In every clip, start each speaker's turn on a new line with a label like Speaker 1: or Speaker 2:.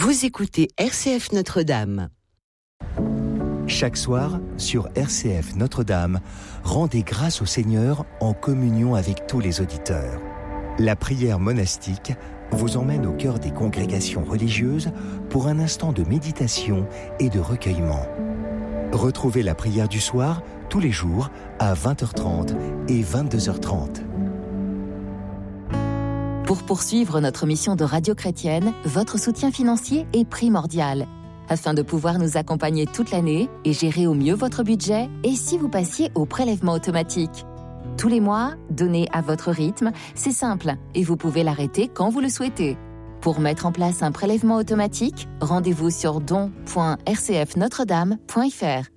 Speaker 1: Vous écoutez RCF Notre-Dame.
Speaker 2: Chaque soir, sur RCF Notre-Dame, rendez grâce au Seigneur en communion avec tous les auditeurs. La prière monastique vous emmène au cœur des congrégations religieuses pour un instant de méditation et de recueillement. Retrouvez la prière du soir tous les jours à 20h30 et 22h30.
Speaker 3: Pour poursuivre notre mission de radio chrétienne, votre soutien financier est primordial. Afin de pouvoir nous accompagner toute l'année et gérer au mieux votre budget, et si vous passiez au prélèvement automatique. Tous les mois, donnez à votre rythme, c'est simple, et vous pouvez l'arrêter quand vous le souhaitez. Pour mettre en place un prélèvement automatique, rendez-vous sur don.rcfnotredame.fr.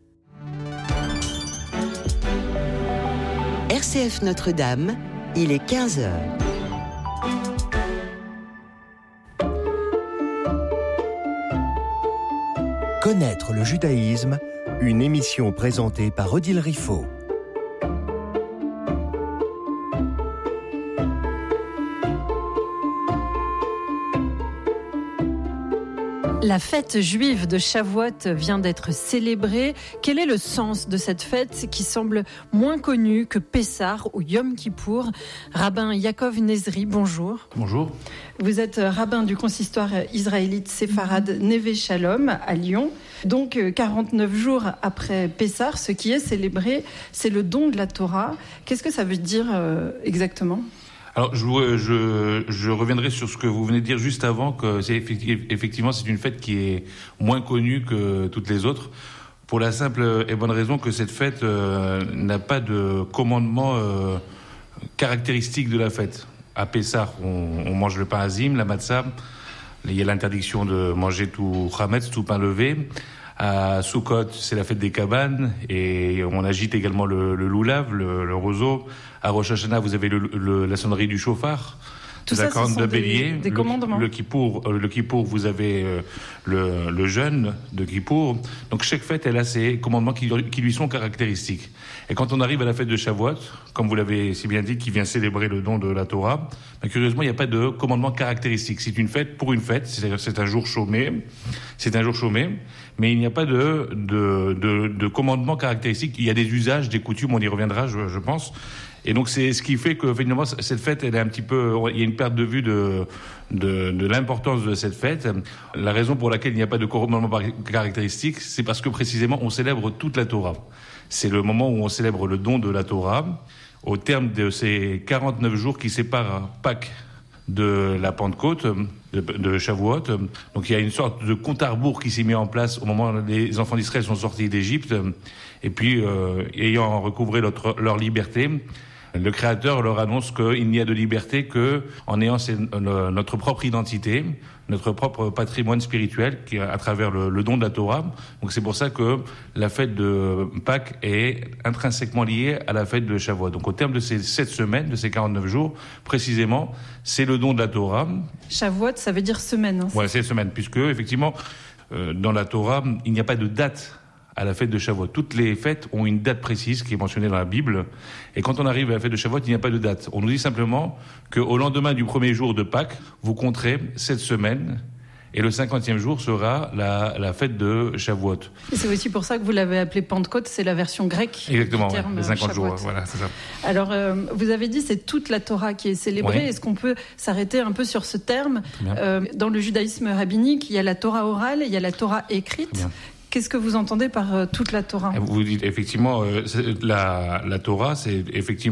Speaker 1: RCF Notre-Dame, il est 15h.
Speaker 2: Connaître le judaïsme, une émission présentée par Odile Riffaut.
Speaker 4: La fête juive de Shavuot vient d'être célébrée. Quel est le sens de cette fête qui semble moins connue que Pessah ou Yom Kippour? Rabbin Yaakov Nezri, bonjour.
Speaker 5: Bonjour.
Speaker 4: Vous êtes rabbin du consistoire israélite séfarade Neve Shalom à Lyon. Donc 49 jours après Pessah, ce qui est célébré, c'est le don de la Torah. Qu'est-ce que ça veut dire exactement ?
Speaker 5: Alors, je reviendrai sur ce que vous venez de dire juste avant, que effectivement, c'est une fête qui est moins connue que toutes les autres, pour la simple et bonne raison que cette fête n'a pas de commandement caractéristique de la fête. À Pessah, on mange le pain azim, la matzah, il y a l'interdiction de manger tout chametz, tout pain levé. À Sukkot, c'est la fête des cabanes et on agite également le loulav, le roseau. À Rosh Hashanah, vous avez la sonnerie du chauffard.
Speaker 4: Tout ça, ce sont
Speaker 5: bélier,
Speaker 4: des commandements.
Speaker 5: Le Kippour, vous avez le jeûne de Kippour. Donc chaque fête, elle a ses commandements qui lui sont caractéristiques. Et quand on arrive à la fête de Shavuot, comme vous l'avez si bien dit, qui vient célébrer le don de la Torah, curieusement, il n'y a pas de commandement caractéristique. C'est une fête pour une fête, c'est un jour chômé, mais il n'y a pas de commandement caractéristique. Il y a des usages, des coutumes, on y reviendra, je pense. Et donc c'est ce qui fait que finalement cette fête, elle est un petit peu, il y a une perte de vue de l'importance de cette fête. La raison pour laquelle il n'y a pas de commandement caractéristique, c'est parce que précisément on célèbre toute la Torah. C'est le moment où on célèbre le don de la Torah, au terme de ces 49 jours qui séparent Pâques de la Pentecôte, de Shavuot. Donc il y a une sorte de compte à rebours qui s'est mis en place au moment où les enfants d'Israël sont sortis d'Égypte. Et puis, ayant recouvré leur liberté, le Créateur leur annonce qu'il n'y a de liberté qu'en ayant notre propre identité, notre propre patrimoine spirituel, à travers le don de la Torah. Donc c'est pour ça que la fête de Pâques est intrinsèquement liée à la fête de Shavuot. Donc au terme de ces 7 semaines, de ces 49 jours, précisément, c'est le don de la Torah.
Speaker 4: Shavuot, ça veut dire semaine.
Speaker 5: Ouais, c'est semaine, puisque effectivement, dans la Torah, il n'y a pas de date à la fête de Shavuot. Toutes les fêtes ont une date précise qui est mentionnée dans la Bible. Et quand on arrive à la fête de Shavuot, il n'y a pas de date. On nous dit simplement qu'au lendemain du premier jour de Pâques, vous compterez 7 semaines. Et le 50e jour sera la fête de Shavuot.
Speaker 4: Et c'est aussi pour ça que vous l'avez appelé Pentecôte, c'est la version grecque.
Speaker 5: Exactement,
Speaker 4: du terme
Speaker 5: les 50
Speaker 4: Shavuot.
Speaker 5: jours, voilà, c'est ça.
Speaker 4: Alors, vous avez dit c'est toute la Torah qui est célébrée.
Speaker 5: Oui.
Speaker 4: Est-ce qu'on peut s'arrêter un peu sur ce terme ? Dans le judaïsme rabbinique, il y a la Torah orale et il y a la Torah écrite. Qu'est-ce que vous entendez par toute la Torah ?
Speaker 5: Vous dites effectivement, la Torah, c'est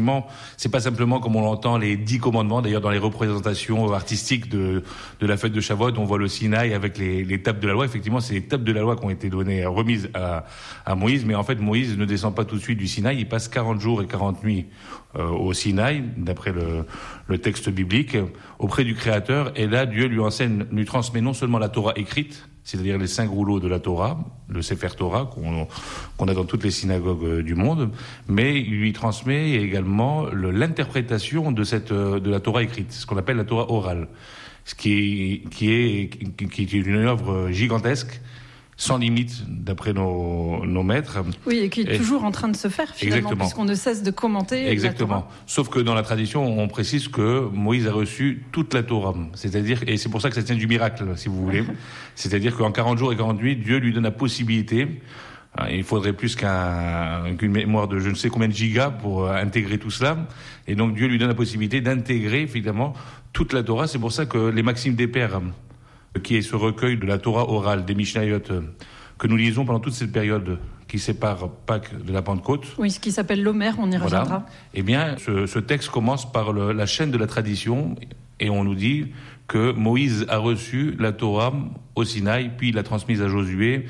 Speaker 5: pas simplement comme on l'entend les 10 commandements. D'ailleurs, dans les représentations artistiques de la fête de Shavuot, on voit le Sinaï avec les tables de la loi. Effectivement, c'est les tables de la loi qui ont été remises à Moïse. Mais en fait, Moïse ne descend pas tout de suite du Sinaï. Il passe 40 jours et 40 nuits au Sinaï, d'après le texte biblique, auprès du Créateur. Et là, Dieu lui transmet non seulement la Torah écrite, c'est-à-dire les 5 rouleaux de la Torah, le Sefer Torah qu'on a dans toutes les synagogues du monde, mais il lui transmet également l'interprétation de la Torah écrite, ce qu'on appelle la Torah orale, ce qui est une œuvre gigantesque sans limite, d'après nos maîtres.
Speaker 4: Oui, et qui est toujours en train de se faire, finalement, puisqu'on ne cesse de commenter.
Speaker 5: Exactement.
Speaker 4: La Torah.
Speaker 5: Sauf que dans la tradition, on précise que Moïse a reçu toute la Torah. C'est-à-dire, et c'est pour ça que ça tient du miracle, si vous voulez. C'est-à-dire qu'en 40 jours et 40 nuits, Dieu lui donne la possibilité. Il faudrait plus qu'une mémoire de je ne sais combien de gigas pour intégrer tout cela. Et donc Dieu lui donne la possibilité d'intégrer, finalement, toute la Torah. C'est pour ça que les Maximes des Pères, qui est ce recueil de la Torah orale, des Mishnayot, que nous lisons pendant toute cette période qui sépare Pâques de la Pentecôte.
Speaker 4: Oui, ce qui s'appelle l'Homère, on y reviendra.
Speaker 5: Voilà. Eh bien, ce texte commence par la chaîne de la tradition, et on nous dit que Moïse a reçu la Torah au Sinaï, puis il l'a transmise à Josué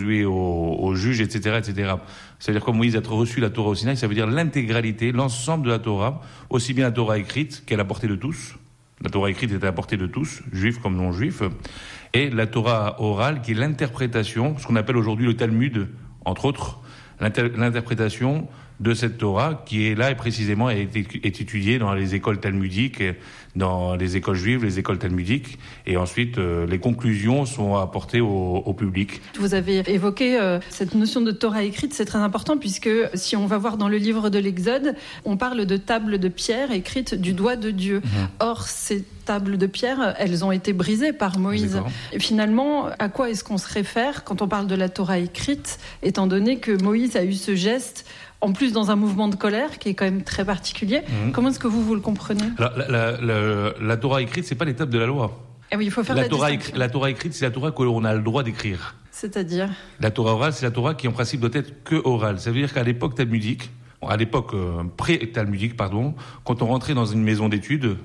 Speaker 5: aux juges, etc., etc. C'est-à-dire que Moïse a reçu la Torah au Sinaï, ça veut dire l'intégralité, l'ensemble de la Torah, aussi bien la Torah écrite qu'à la portée de tous. La Torah écrite est à la portée de tous, juifs comme non-juifs, et la Torah orale qui est l'interprétation, ce qu'on appelle aujourd'hui le Talmud, entre autres, l'interprétation de cette Torah qui est là et précisément est étudiée dans les écoles talmudiques, dans les écoles juives, les écoles talmudiques, et ensuite les conclusions sont apportées au public.
Speaker 4: Vous avez évoqué cette notion de Torah écrite, c'est très important puisque si on va voir dans le livre de l'Exode, on parle de tables de pierre écrites du doigt de Dieu. Or, ces tables de pierre, elles ont été brisées par Moïse. Et finalement, à quoi est-ce qu'on se réfère quand on parle de la Torah écrite, étant donné que Moïse a eu ce geste en plus dans un mouvement de colère qui est quand même très particulier. Comment est-ce que vous le comprenez ?
Speaker 5: Alors, la Torah écrite, c'est pas les tables de la loi.
Speaker 4: Eh oui, il faut faire
Speaker 5: la Torah écrite, c'est la Torah qu'on a le droit d'écrire.
Speaker 4: C'est-à-dire ?
Speaker 5: La Torah orale, c'est la Torah qui en principe doit être que orale. Ça veut dire qu'à l'époque talmudique, pré-talmudique, quand on rentrait dans une maison d'études,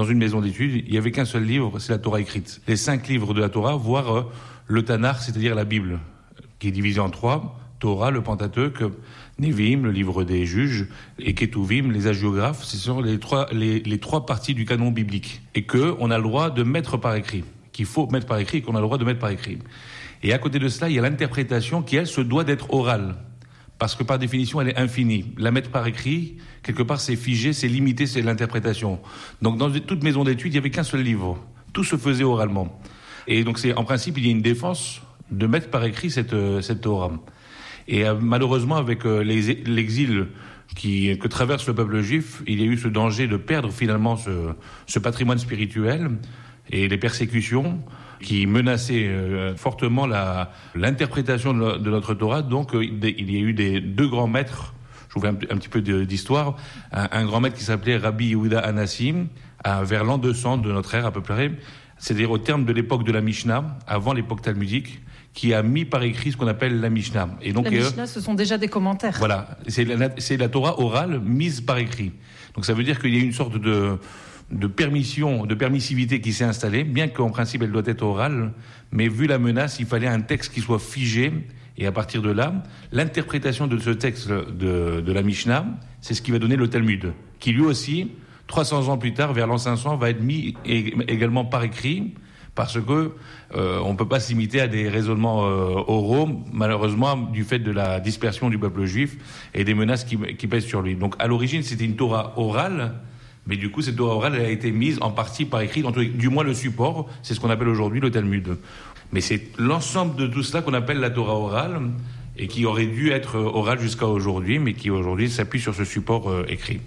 Speaker 5: il y avait qu'un seul livre, c'est la Torah écrite. Les 5 livres de la Torah, voire le Tanakh, c'est-à-dire la Bible, qui est divisée en 3. Torah, le Pentateuque, Nevi'im, le livre des juges, et Ketuvim, les hagiographes, ce sont les trois parties du canon biblique. Et qu'on a le droit de mettre par écrit, qu'il faut mettre par écrit et qu'on a le droit de mettre par écrit. Et à côté de cela, il y a l'interprétation qui, elle, se doit d'être orale. Parce que par définition, elle est infinie. La mettre par écrit, quelque part, c'est figé, c'est limité, c'est l'interprétation. Donc dans toute maison d'études, il n'y avait qu'un seul livre. Tout se faisait oralement. Et donc en principe, il y a une défense de mettre par écrit cette Torah. Et malheureusement, avec l'exil que traverse le peuple juif, il y a eu ce danger de perdre finalement ce patrimoine spirituel et les persécutions qui menaçaient fortement l'interprétation de notre Torah. Donc il y a eu deux grands maîtres, je vous fais un petit peu d'histoire, un grand maître qui s'appelait Rabbi Yehuda Anassim, vers l'an 200 de notre ère à peu près, c'est-à-dire au terme de l'époque de la Mishnah, avant l'époque talmudique, qui a mis par écrit ce qu'on appelle la Mishnah. Et donc,
Speaker 4: la Mishnah, ce sont déjà des commentaires.
Speaker 5: Voilà, c'est la Torah orale mise par écrit. Donc ça veut dire qu'il y a une sorte de permissivité qui s'est installée, bien qu'en principe elle doit être orale, mais vu la menace, il fallait un texte qui soit figé, et à partir de là, l'interprétation de ce texte de la Mishnah, c'est ce qui va donner le Talmud, qui lui aussi, 300 ans plus tard, vers l'an 500, va être mis également par écrit, parce que on peut pas se limiter à des raisonnements oraux, malheureusement, du fait de la dispersion du peuple juif et des menaces qui pèsent sur lui. Donc, à l'origine, c'était une Torah orale, mais du coup, cette Torah orale, elle a été mise en partie par écrit, du moins le support, c'est ce qu'on appelle aujourd'hui le Talmud. Mais c'est l'ensemble de tout cela qu'on appelle la Torah orale, et qui aurait dû être orale jusqu'à aujourd'hui, mais qui aujourd'hui s'appuie sur ce support écrit.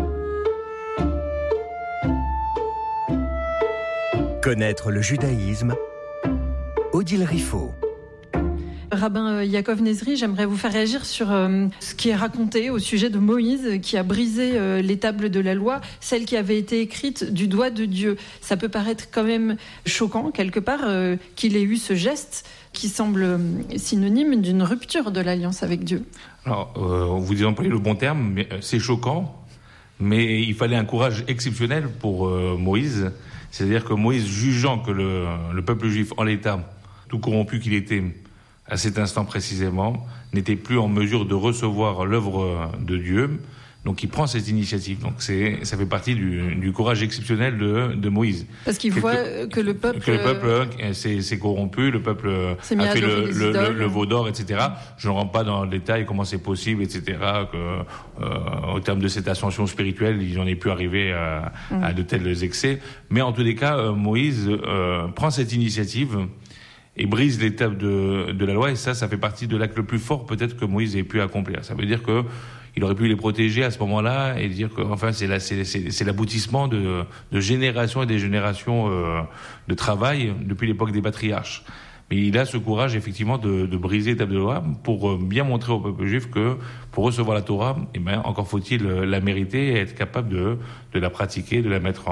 Speaker 2: Connaître le judaïsme, Odile Riffaut.
Speaker 4: Rabbin Yaakov Nezri, j'aimerais vous faire réagir sur ce qui est raconté au sujet de Moïse qui a brisé les tables de la loi, celles qui avaient été écrites du doigt de Dieu. Ça peut paraître quand même choquant, quelque part, qu'il ait eu ce geste qui semble synonyme d'une rupture de l'alliance avec Dieu.
Speaker 5: Alors, vous employez le bon terme, mais c'est choquant, mais il fallait un courage exceptionnel pour Moïse. C'est-à-dire que Moïse, jugeant que le peuple juif en l'état, tout corrompu qu'il était à cet instant précisément, n'était plus en mesure de recevoir l'œuvre de Dieu, donc il prend cette initiative. Donc ça fait partie du courage exceptionnel de Moïse.
Speaker 4: Parce qu'il voit que le peuple
Speaker 5: s'est corrompu, le peuple a fait le veau d'or, etc. Je ne rentre pas dans le détail comment c'est possible, etc. Au terme de cette ascension spirituelle, il n'en est plus arrivé à de tels excès. Mais en tous les cas, Moïse prend cette initiative et brise les tables de la loi. Et ça fait partie de l'acte le plus fort peut-être que Moïse ait pu accomplir. Ça veut dire que il aurait pu les protéger à ce moment-là et dire que, enfin, c'est l'aboutissement de générations et des générations de travail depuis l'époque des patriarches. Mais il a ce courage, effectivement, de briser les tables de loi pour bien montrer au peuple juif que pour recevoir la Torah, encore faut-il la mériter et être capable de la pratiquer, de la mettre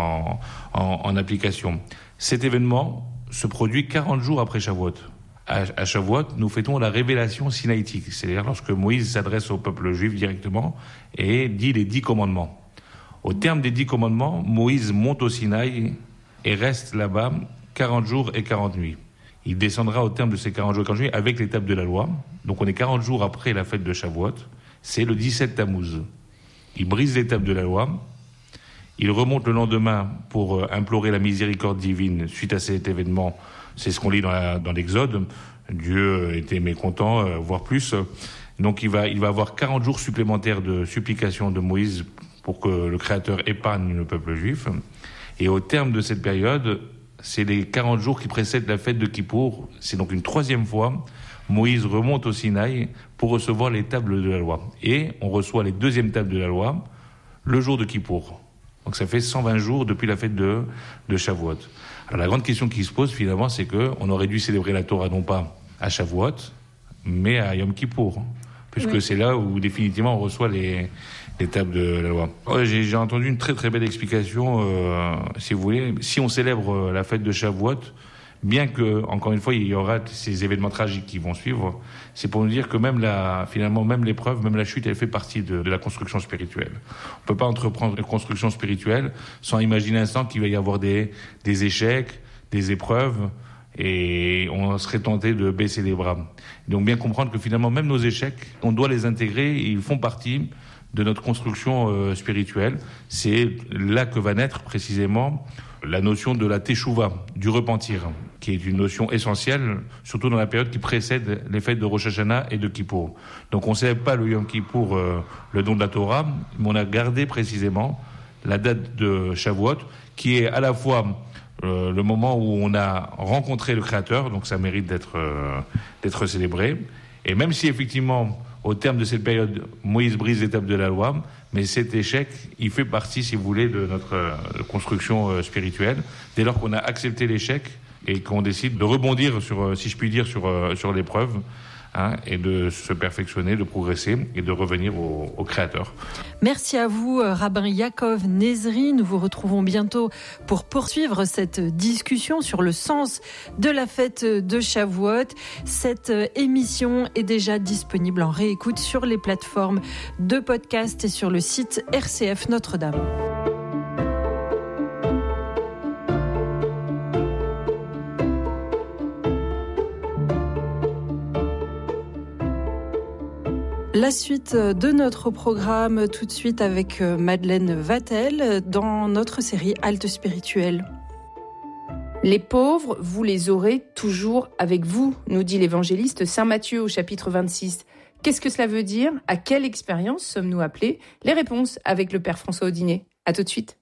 Speaker 5: en application. Cet événement se produit 40 jours après Shavuot. À Shavuot, nous fêtons la révélation sinaïtique, c'est-à-dire lorsque Moïse s'adresse au peuple juif directement et dit les 10 commandements. Au terme des 10 commandements, Moïse monte au Sinaï et reste là-bas 40 jours et 40 nuits. Il descendra au terme de ces 40 jours et 40 nuits avec les tables de la loi. Donc on est 40 jours après la fête de Shavuot. C'est le 17 Tammuz. Il brise les tables de la loi. Il remonte le lendemain pour implorer la miséricorde divine suite à cet événement. C'est ce qu'on lit dans l'Exode. Dieu était mécontent, voire plus. Donc il va avoir 40 jours supplémentaires de supplication de Moïse pour que le Créateur épargne le peuple juif. Et au terme de cette période, c'est les 40 jours qui précèdent la fête de Kippour. C'est donc une 3e fois. Moïse remonte au Sinaï pour recevoir les tables de la loi. Et on reçoit les 2e tables de la loi le jour de Kippour. Donc ça fait 120 jours depuis la fête de Shavuot. Alors la grande question qui se pose finalement, c'est qu'on aurait dû célébrer la Torah non pas à Shavuot, mais à Yom Kippour, puisque c'est là où définitivement on reçoit les tables de la loi. J'ai entendu une très très belle explication, si vous voulez. Si on célèbre la fête de Shavuot, bien que, encore une fois, il y aura ces événements tragiques qui vont suivre, c'est pour nous dire que même l'épreuve, même la chute, elle fait partie de la construction spirituelle. On ne peut pas entreprendre une construction spirituelle sans imaginer un instant qu'il va y avoir des échecs, des épreuves, et on serait tenté de baisser les bras. Donc bien comprendre que finalement, même nos échecs, on doit les intégrer, ils font partie de notre construction spirituelle. C'est là que va naître précisément la notion de la teshuva, du repentir, qui est une notion essentielle, surtout dans la période qui précède les fêtes de Rosh Hashanah et de Kippour. Donc on ne célèbre pas le Yom Kippour, le don de la Torah, mais on a gardé précisément la date de Shavuot, qui est à la fois le moment où on a rencontré le Créateur, donc ça mérite d'être célébré. Et même si effectivement, au terme de cette période, Moïse brise les tables de la loi, mais cet échec, il fait partie, si vous voulez, de notre construction spirituelle. Dès lors qu'on a accepté l'échec et qu'on décide de rebondir sur, si je puis dire, sur l'épreuve, et de se perfectionner, de progresser et de revenir au Créateur.
Speaker 4: Merci à vous, Rabbin Yaakov Nezri. Nous vous retrouvons bientôt pour poursuivre cette discussion sur le sens de la fête de Shavuot. Cette émission est déjà disponible en réécoute sur les plateformes de podcast et sur le site RCF Notre-Dame. La suite de notre programme, tout de suite avec Madeleine Vatel dans notre série Halte spirituelle.
Speaker 6: Les pauvres, vous les aurez toujours avec vous, nous dit l'évangéliste Saint Matthieu au chapitre 26. Qu'est-ce que cela veut dire ? À quelle expérience sommes-nous appelés ? Les réponses avec le Père François Audinet. À tout de suite.